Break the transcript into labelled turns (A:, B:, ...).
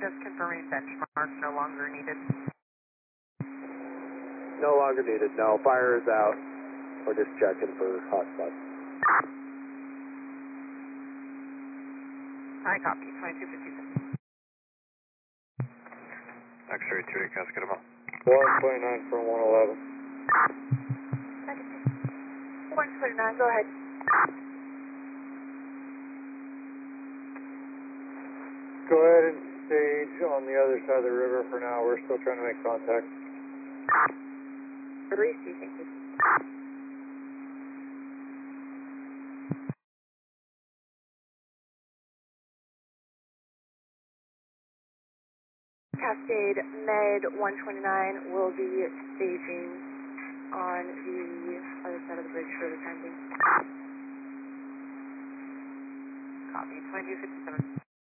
A: just confirming benchmark no longer needed.
B: No longer needed, no. Fire is out. We're just checking for hotspots.
A: I copy, 2257.
C: X-ray 2 to Cascade Mall.
B: 129 from 111.
A: 129, go ahead.
B: Go ahead and stage on the other side of the river for now. We're still trying to make contact.
A: Reese, do you think this? Cascade Med 129 will be staging on the other side of the bridge for the time being. Copy, 2257.